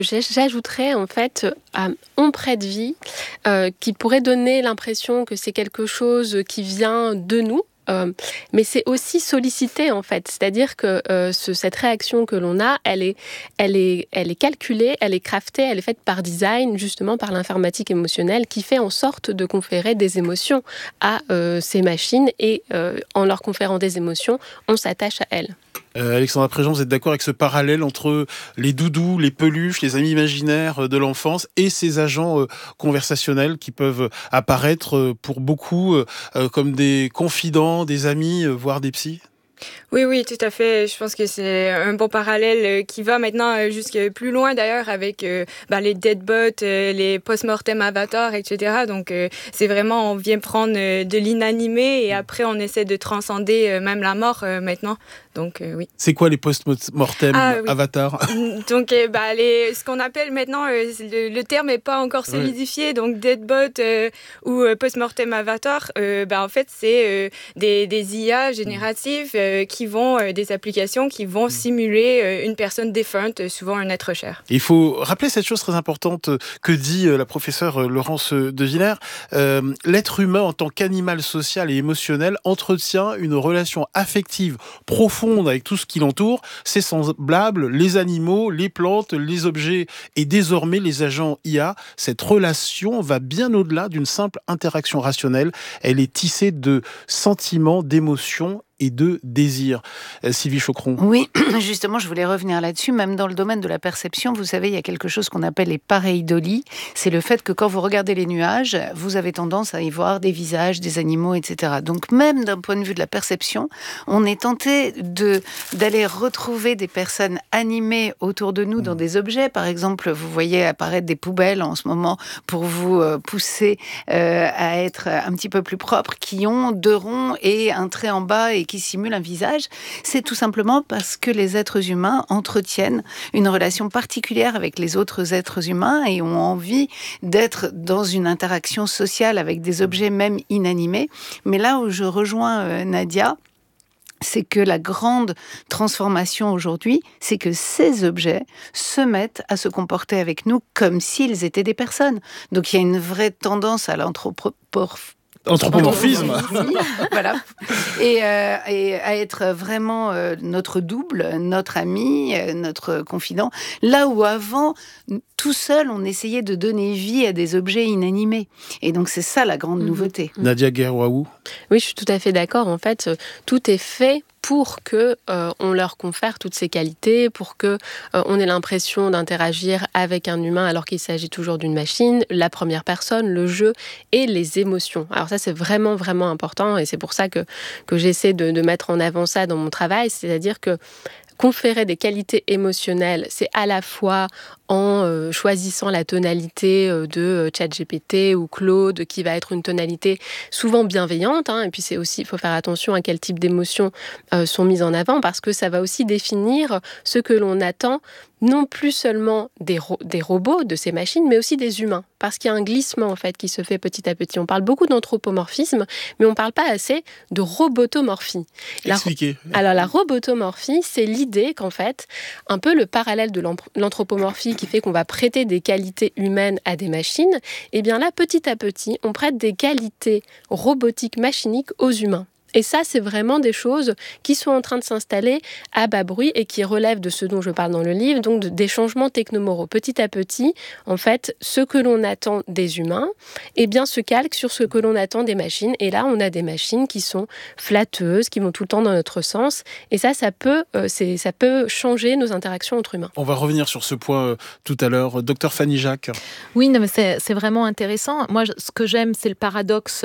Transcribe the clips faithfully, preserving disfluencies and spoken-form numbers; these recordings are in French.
J'ajouterais en fait à on prête vie, euh, qui pourrait donner l'impression que c'est quelque chose qui vient de nous. Euh, mais c'est aussi sollicité en fait, c'est-à-dire que euh, ce, cette réaction que l'on a, elle est, elle, est, elle est calculée, elle est craftée, elle est faite par design, justement par l'informatique émotionnelle, qui fait en sorte de conférer des émotions à euh, ces machines, et euh, en leur conférant des émotions, on s'attache à elles. Euh, Alexandra Préjean, vous êtes d'accord avec ce parallèle entre les doudous, les peluches, les amis imaginaires de l'enfance et ces agents euh, conversationnels qui peuvent apparaître euh, pour beaucoup euh, euh, comme des confidents, des amis, euh, voire des psys ? Oui, oui, tout à fait. Je pense que c'est un bon parallèle qui va maintenant jusque plus loin d'ailleurs avec euh, ben, les deadbots, euh, les post-mortem avatars, et cetera. Donc euh, c'est vraiment, on vient prendre euh, de l'inanimé et après on essaie de transcender euh, même la mort euh, maintenant. Donc euh, oui. C'est quoi les post-mortem ah, oui. avatars ? Donc euh, bah, les, ce qu'on appelle maintenant, euh, le, le terme n'est pas encore solidifié, oui. Donc deadbot euh, ou euh, post-mortem avatar, euh, bah, en fait c'est euh, des, des I A génératives euh, qui vont, euh, des applications qui vont simuler euh, une personne défunte, souvent un être cher. Il faut rappeler cette chose très importante que dit euh, la professeure Laurence De Villers. Euh, l'être humain en tant qu'animal social et émotionnel entretient une relation affective profonde avec tout ce qui l'entoure, ses semblables, les animaux, les plantes, les objets et désormais les agents I A. Cette relation va bien au-delà d'une simple interaction rationnelle. Elle est tissée de sentiments, d'émotions et de désir. Euh, Sylvie Choqueron. Oui, justement, je voulais revenir là-dessus. Même dans le domaine de la perception, vous savez, il y a quelque chose qu'on appelle les pareidolies. C'est le fait que quand vous regardez les nuages, vous avez tendance à y voir des visages, des animaux, et cetera. Donc même d'un point de vue de la perception, on est tenté de, d'aller retrouver des personnes animées autour de nous dans des objets. Par exemple, vous voyez apparaître des poubelles en ce moment pour vous euh, pousser euh, à être un petit peu plus propre, qui ont deux ronds et un trait en bas et qui simule un visage. C'est tout simplement parce que les êtres humains entretiennent une relation particulière avec les autres êtres humains et ont envie d'être dans une interaction sociale avec des objets même inanimés. Mais là où je rejoins euh, Nadia, c'est que la grande transformation aujourd'hui, c'est que ces objets se mettent à se comporter avec nous comme s'ils étaient des personnes. Donc il y a une vraie tendance à l'anthropomorphisme. Anthropomorphisme. Voilà. Et, euh, et à être vraiment euh, notre double, notre ami, euh, notre confident. Là où avant, tout seul, on essayait de donner vie à des objets inanimés. Et donc, c'est ça la grande mmh. nouveauté. Nadia Guerwaou. Oui, je suis tout à fait d'accord. En fait, tout est fait pour que euh, on leur confère toutes ces qualités, pour que euh, on ait l'impression d'interagir avec un humain alors qu'il s'agit toujours d'une machine, la première personne, le jeu et les émotions. Alors ça, c'est vraiment, vraiment important et c'est pour ça que, que j'essaie de, de mettre en avant ça dans mon travail, c'est-à-dire que conférer des qualités émotionnelles, c'est à la fois en euh, choisissant la tonalité euh, de euh, ChatGPT ou Claude, qui va être une tonalité souvent bienveillante, hein, et puis c'est aussi, il faut faire attention à quel type d'émotions euh, sont mises en avant, parce que ça va aussi définir ce que l'on attend, non plus seulement des, ro- des robots, de ces machines, mais aussi des humains, parce qu'il y a un glissement en fait qui se fait petit à petit. On parle beaucoup d'anthropomorphisme, mais on ne parle pas assez de robotomorphie. La, Expliquez. Alors la robotomorphie, c'est l'idée qu'en fait, un peu le parallèle de l'anthropomorphie qui fait qu'on va prêter des qualités humaines à des machines, et bien là, petit à petit, on prête des qualités robotiques, machiniques aux humains. Et ça, c'est vraiment des choses qui sont en train de s'installer à bas bruit et qui relèvent de ce dont je parle dans le livre, donc de, des changements technomoraux. Petit à petit, en fait, ce que l'on attend des humains, eh bien, se calque sur ce que l'on attend des machines. Et là, on a des machines qui sont flatteuses, qui vont tout le temps dans notre sens. Et ça, ça peut, euh, c'est, ça peut changer nos interactions entre humains. On va revenir sur ce point euh, tout à l'heure. Docteur Fanny Jacques. Oui, non, mais c'est, c'est vraiment intéressant. Moi, ce que j'aime, c'est le paradoxe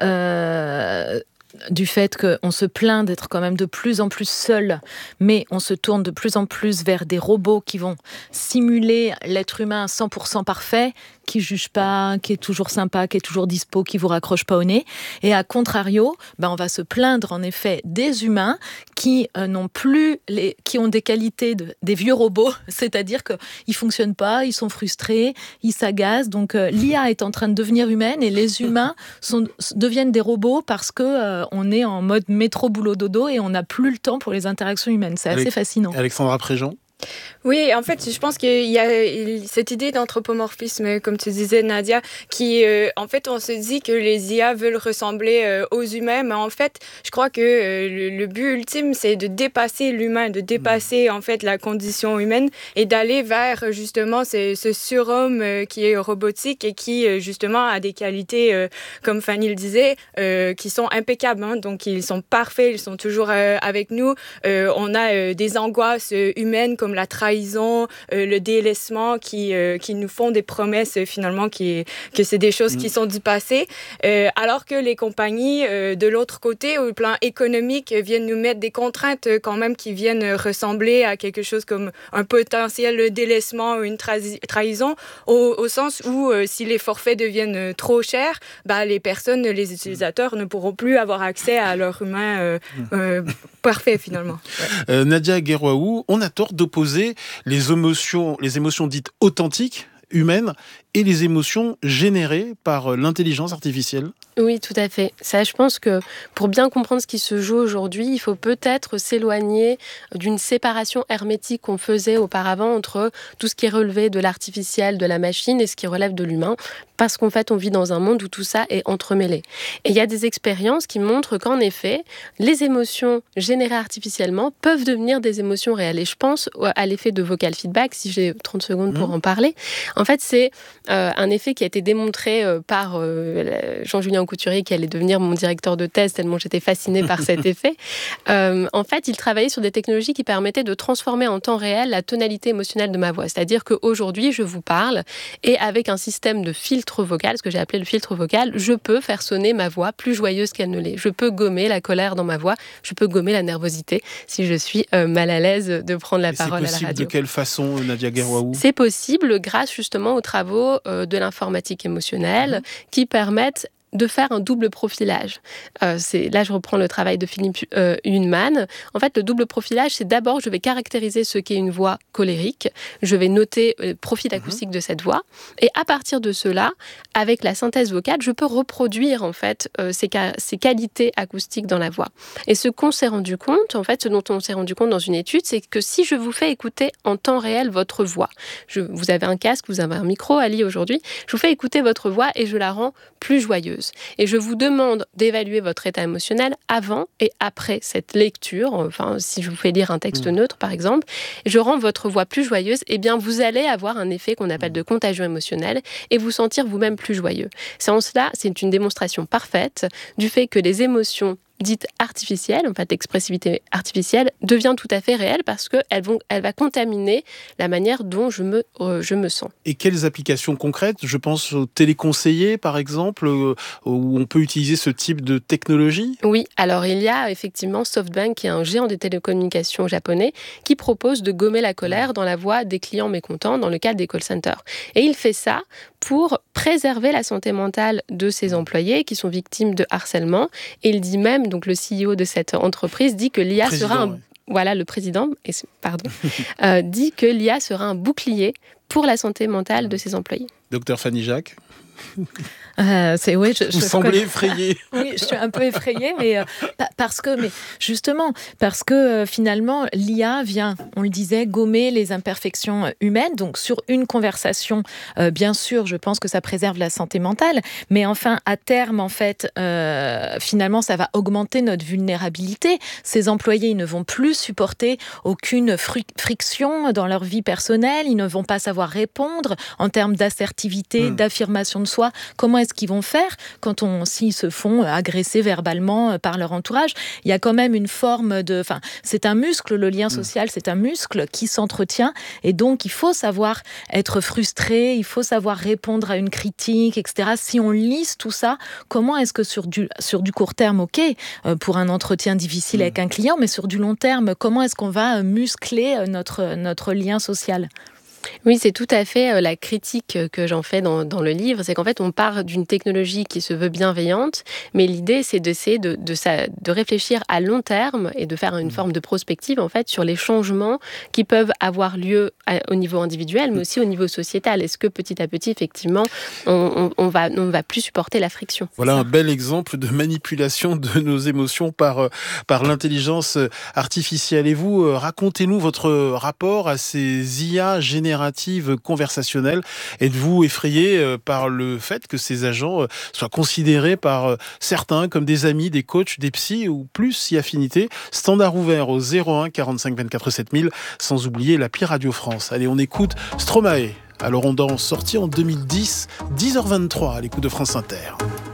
euh, du fait qu'on se plaint d'être quand même de plus en plus seul, mais on se tourne de plus en plus vers des robots qui vont simuler l'être humain cent pour cent parfait, qui juge pas, qui est toujours sympa, qui est toujours dispo, qui vous raccroche pas au nez. Et à contrario, ben on va se plaindre en effet des humains qui euh, n'ont plus les, qui ont des qualités de, des vieux robots, c'est-à-dire que ils fonctionnent pas, ils sont frustrés, ils s'agacent. Donc euh, l'I A est en train de devenir humaine et les humains sont, deviennent des robots parce que euh, on est en mode métro boulot dodo et on n'a plus le temps pour les interactions humaines. C'est assez Avec, fascinant. Alexandra Préjean. Oui, en fait, je pense qu'il y a cette idée d'anthropomorphisme, comme tu disais, Nadia, qui, euh, en fait, on se dit que les I A veulent ressembler euh, aux humains, mais en fait, je crois que euh, le, le but ultime, c'est de dépasser l'humain, de dépasser, en fait, la condition humaine et d'aller vers, justement, ce, ce surhomme euh, qui est robotique et qui, euh, justement, a des qualités, euh, comme Fanny le disait, euh, qui sont impeccables. Hein, donc, ils sont parfaits, ils sont toujours euh, avec nous. Euh, on a euh, des angoisses euh, humaines comme la trahison, euh, le délaissement qui, euh, qui nous font des promesses euh, finalement qui, que c'est des choses mmh. qui sont du passé. Euh, alors que les compagnies, euh, de l'autre côté, au plan économique, viennent nous mettre des contraintes euh, quand même qui viennent ressembler à quelque chose comme un potentiel délaissement ou une tra- trahison, au, au sens où euh, si les forfaits deviennent trop chers, bah, les personnes, les utilisateurs ne pourront plus avoir accès à leur humain euh, euh, parfait finalement. Ouais. Euh, Nadia Guerwaou, on a tort d'opposer les émotions, les émotions dites authentiques, humaines, et les émotions générées par l'intelligence artificielle. Oui, tout à fait. Ça, je pense que pour bien comprendre ce qui se joue aujourd'hui, il faut peut-être s'éloigner d'une séparation hermétique qu'on faisait auparavant entre tout ce qui est relevé de l'artificiel, de la machine, et ce qui relève de l'humain, parce qu'en fait, on vit dans un monde où tout ça est entremêlé. Et il y a des expériences qui montrent qu'en effet, les émotions générées artificiellement peuvent devenir des émotions réelles. Et je pense à l'effet de vocal feedback, si j'ai trente secondes pour mmh. en parler. En fait, c'est euh, un effet qui a été démontré euh, par euh, Jean-Julien Couturier, qui allait devenir mon directeur de thèse, tellement j'étais fascinée par cet effet. Euh, en fait, il travaillait sur des technologies qui permettaient de transformer en temps réel la tonalité émotionnelle de ma voix. C'est-à-dire qu'aujourd'hui, je vous parle, et avec un système de filtre vocal, ce que j'ai appelé le filtre vocal, je peux faire sonner ma voix plus joyeuse qu'elle ne l'est. Je peux gommer la colère dans ma voix, je peux gommer la nervosité si je suis euh, mal à l'aise de prendre la et parole à la radio. C'est possible de quelle façon, Nadia Guerwaou ? C'est possible grâce justement aux travaux euh, de l'informatique émotionnelle mmh. qui permettent de faire un double profilage. Euh, c'est, là, je reprends le travail de Philippe euh, Hunman. En fait, le double profilage, c'est d'abord, je vais caractériser ce qu'est une voix colérique, je vais noter le profil acoustique mmh. de cette voix, et à partir de cela, avec la synthèse vocale, je peux reproduire en fait euh, ces, ca- ces qualités acoustiques dans la voix. Et ce qu'on s'est rendu compte, en fait, ce dont on s'est rendu compte dans une étude, c'est que si je vous fais écouter en temps réel votre voix, je, vous avez un casque, vous avez un micro, Ali, aujourd'hui, je vous fais écouter votre voix et je la rends plus joyeuse. Et je vous demande d'évaluer votre état émotionnel avant et après cette lecture. Enfin, si je vous fais lire un texte mmh. neutre, par exemple, je rends votre voix plus joyeuse, eh bien, vous allez avoir un effet qu'on appelle de contagion émotionnelle et vous sentir vous-même plus joyeux. C'est en cela, c'est une démonstration parfaite du fait que les émotions dite artificielle, en fait l'expressivité artificielle, devient tout à fait réelle parce qu'elle elle va contaminer la manière dont je me, euh, je me sens. Et quelles applications concrètes ? Je pense aux téléconseillers, par exemple, euh, où on peut utiliser ce type de technologie ? Oui, alors il y a effectivement SoftBank, qui est un géant des télécommunications japonais, qui propose de gommer la colère dans la voix des clients mécontents dans le cadre des call centers. Et il fait ça pour préserver la santé mentale de ses employés qui sont victimes de harcèlement. Et il dit même, donc le C E O de cette entreprise dit que l'I A président, sera un... Ouais. Voilà, le président, pardon, euh, dit que l'I A sera un bouclier pour la santé mentale de ses employés. Docteur Fanny Jacques. Euh, c'est, oui, je, Vous je semblez effrayée. Oui, je suis un peu effrayée, mais euh, parce que, mais justement, parce que euh, finalement, l'I A vient, on le disait, gommer les imperfections humaines. Donc, sur une conversation, euh, bien sûr, je pense que ça préserve la santé mentale, mais enfin, à terme, en fait, euh, finalement, ça va augmenter notre vulnérabilité. Ces employés, ils ne vont plus supporter aucune fri- friction dans leur vie personnelle. Ils ne vont pas savoir répondre en termes d'assertivité, mmh. d'affirmation de soi. Comment est-ce qu'ils vont faire quand on, s'ils se font agresser verbalement par leur entourage? Il y a quand même une forme de... Enfin, c'est un muscle, le lien social, c'est un muscle qui s'entretient. Et donc, il faut savoir être frustré, il faut savoir répondre à une critique, et cetera. Si on lisse tout ça, comment est-ce que sur du, sur du court terme, ok, pour un entretien difficile mmh. avec un client, mais sur du long terme, comment est-ce qu'on va muscler notre, notre lien social ? Oui, c'est tout à fait la critique que j'en fais dans, dans le livre. C'est qu'en fait, on part d'une technologie qui se veut bienveillante, mais l'idée, c'est d'essayer de, de, de, de réfléchir à long terme et de faire une forme de prospective, en fait, sur les changements qui peuvent avoir lieu à, au niveau individuel, mais aussi au niveau sociétal. Est-ce que petit à petit, effectivement, on, on, on va, on va plus supporter la friction? Voilà un bel exemple de manipulation de nos émotions par, par l'intelligence artificielle. Et vous, racontez-nous votre rapport à ces I A génératives conversationnelles. Êtes-vous effrayé par le fait que ces agents soient considérés par certains comme des amis, des coachs, des psys ou plus si affinité? Standard ouvert au zéro un quarante-cinq vingt-quatre sept mille, sans oublier l'appli Radio France. Allez, on écoute Stromae. Alors on danse, sorti en deux mille dix, dix heures vingt-trois à l'écoute de France Inter.